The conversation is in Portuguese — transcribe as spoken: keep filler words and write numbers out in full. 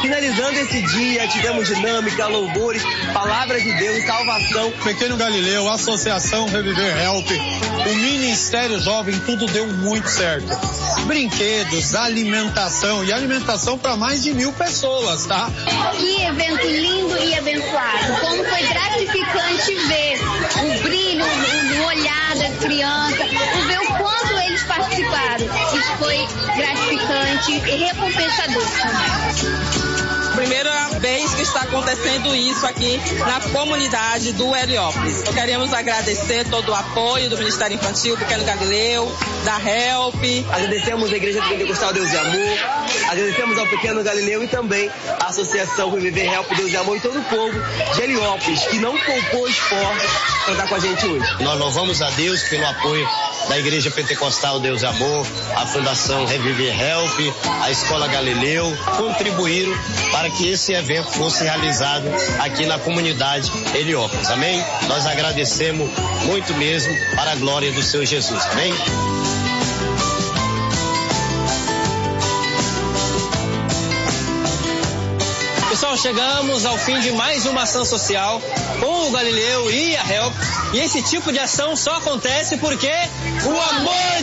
finalizando esse dia, tivemos dinâmica, louvores, palavra de Deus, salvação. Pequeno Galileu, Associação Reviver Help, o Ministério Jovem, tudo deu muito certo. Brinquedos, alimentação e alimentação para mais de mil pessoas, tá? Que evento lindo e abençoado. Como foi gratificante ver o brilho, o olhar das crianças, o ver o quanto eles participaram. Isso foi gratificante e recompensador. Primeira vez que está acontecendo isso aqui na comunidade do Heliópolis. Então, queremos agradecer todo o apoio do Ministério Infantil, Pequeno Galileu, da Help. Agradecemos a Igreja Pentecostal Deus e Amor, agradecemos ao Pequeno Galileu e também a Associação Reviver Help Deus e Amor e todo o povo de Heliópolis, que não poupou esforço para estar com a gente hoje. Nós louvamos a Deus pelo apoio da Igreja Pentecostal Deus e Amor, a Fundação Reviver Help, a Escola Galileu, contribuíram para que esse evento fosse realizado aqui na comunidade Heliópolis, amém? Nós agradecemos muito mesmo para a glória do Senhor Jesus, amém? Pessoal, chegamos ao fim de mais uma ação social com o Galileu e a Help. E esse tipo de ação só acontece porque o amor